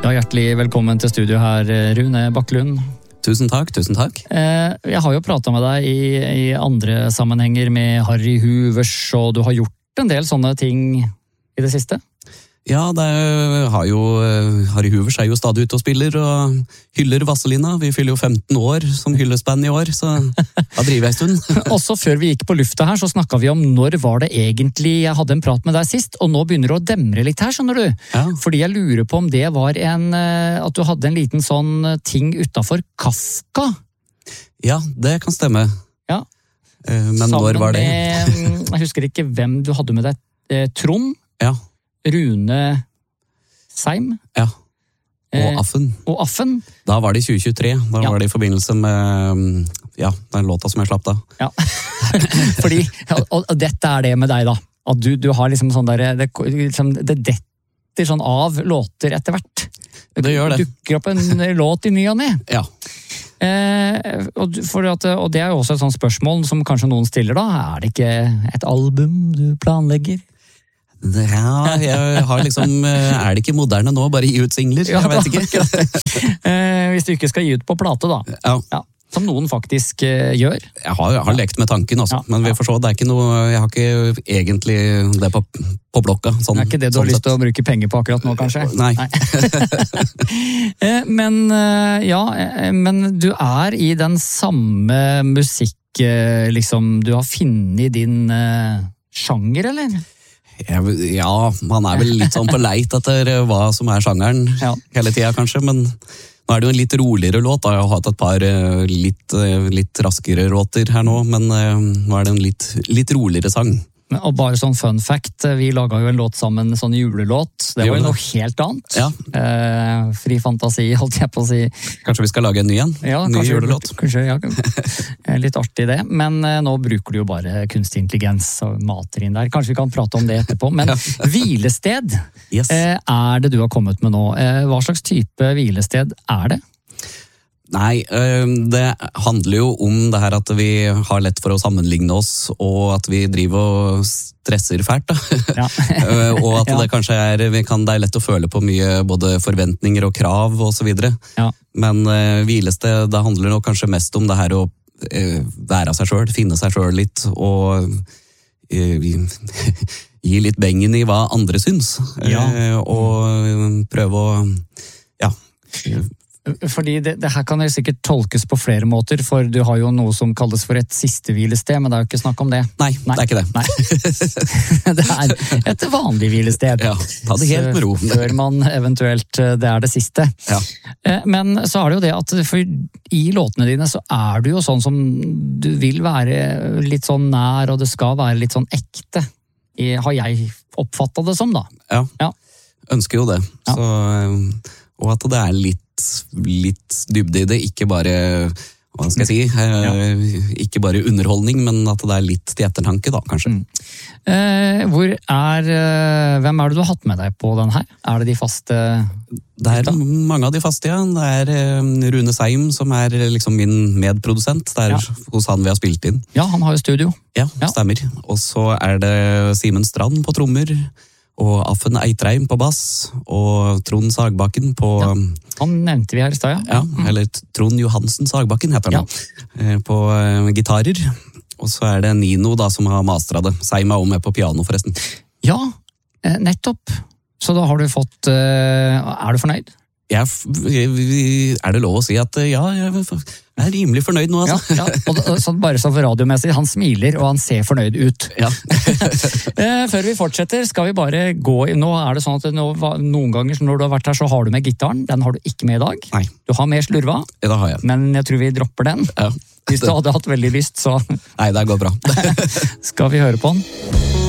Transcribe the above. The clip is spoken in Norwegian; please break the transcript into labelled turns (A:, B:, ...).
A: Ja, hjertelig velkommen til studio her, Rune Bakkelund.
B: Tusen takk, tusen takk.
A: Jeg har jo pratet med deg i andre sammenhenger med Harry Hoovers, og du har gjort en del sånne ting i det siste.
B: Ja, det har jo, Harry Hoovers er jo stadig ute og spiller, og hyller Vazelina. Vi fyller jo 15 år som hyllesband i år, så da driver jeg en stund.
A: Også før vi gikk på lufta her, så snakket vi om når var det egentlig jeg hadde en prat med deg sist, og nå begynner det å demre litt her, skjønner du?
B: Ja.
A: Fordi jeg lurer på om det var at du hadde en liten sånn ting utenfor Kafka.
B: Ja, det kan stemme.
A: Ja.
B: Men når var det?
A: Jeg husker ikke hvem du hadde med deg. Trond?
B: Ja.
A: Rune Seim?
B: Ja. Og Affen.
A: Og Affen?
B: Da var det i 2023. Da var det i forbindelse med den låta som jeg slapp da.
A: Ja. Fordi, og dette er det med deg da. At du har liksom sånn der, det detter sånn av låter etter hvert.
B: Det gjør det.
A: Dukker opp en låt i ny og ne.
B: Ja.
A: Og det er jo også et sånt spørsmål som kanskje noen stiller da. Er det ikke et album du planlegger?
B: Ja, jeg har liksom, er det ikke moderne nå, bare gi ut singler? Jeg vet ikke.
A: Hvis du ikke skal gi ut på plate da. Ja. Som noen faktisk gjør.
B: Jeg har lekt med tanken også, men vi får se, det er ikke noe, jeg har ikke egentlig det på blokka. Sånn,
A: det er ikke det du har lyst til å bruke penger på akkurat nå, kanskje?
B: Nei.
A: Men du er i den samme musikk, liksom, du har funnet din sjanger, eller?
B: Ja, man er vel litt sånn på leit etter hva som er sjangeren hele tiden kanskje, men nå er det jo en litt roligere låt. Jeg har hatt et par litt raskere låter her nå, men nå er det en litt roligere sang.
A: Og bare sånn fun fact, vi laget jo en låt sammen, en sånn julelåt. Det var jo noe helt annet.
B: Ja.
A: Fri fantasi, holdt jeg på å si.
B: Kanskje vi skal lage en ny en?
A: Ja,
B: ny julelåt?
A: Kanskje, ja. Litt artig det. Men nå bruker du jo bare kunstig intelligens og mater inn der. Kanskje vi kan prate om det etterpå. Men hvilested er det du har kommet med nå. Hva slags type hvilested er det?
B: Nei, det handler jo om det her at vi har lett for å sammenligne oss, og at vi driver og stresser fælt, da. Ja. Og at det kanskje det er lett å føle på mye både forventninger og krav og så videre. Ja. Men hvilested, det handler nok kanskje mest om det her å være seg selv, finne seg selv litt, og gi litt bengen i hva andre syns. Ja. Og prøve å,
A: Fordi det her kan jo sikkert tolkes på flere måter, for du har jo noe som kalles for et siste hvilested, men det er jo ikke snakk om det.
B: Nei, det er ikke det.
A: Nei. Det er et vanlig hvilested.
B: Ja, ta det helt med ro.
A: Før man eventuelt, det er det siste. Ja. Men så er det jo det at i låtene dine så er du jo sånn som du vil være litt sånn nær, og det skal være litt sånn ekte. Har jeg oppfattet det som da?
B: Ja. Ønsker jo det. Ja. Så, og at det er litt dybde i det, ikke bare, hva skal jeg si, ikke bare underholdning, men at det er litt til ettertanke da, kanskje.
A: Hvem er det du har hatt med deg på den her? Er det de faste?
B: Det er mange av de faste, ja. Det er Rune Seim, som er liksom min medprodusent. Det er hos han vi har spilt inn.
A: Ja, han har jo studio.
B: Ja, stemmer. Og så er det Simen Strand på trommer, og Affen Eitreim på bass, og Trond Sagbakken på...
A: Han nevnte vi her i sted,
B: ja. Eller Trond Johansen Sagbakken heter han på gitarer. Og så er det Nino da som har mastret det. Seim er også med på piano forresten.
A: Ja, nettopp. Så da har du fått... Er du fornøyd?
B: Er det lov å si at jeg er rimelig fornøyd nå, altså.
A: Ja. Og bare så for radiomessig, han smiler og han ser fornøyd ut. Ja. Før vi fortsetter, skal vi bare gå inn. Nå er det sånn at noen ganger når du har vært her, så har du med gitaren. Den har du ikke med i dag.
B: Nei.
A: Du har med slurva.
B: Ja, det har jeg.
A: Men jeg tror vi dropper den. Ja. Hvis du hadde hatt veldig lyst, så...
B: Nei, det går bra.
A: Skal vi høre på den?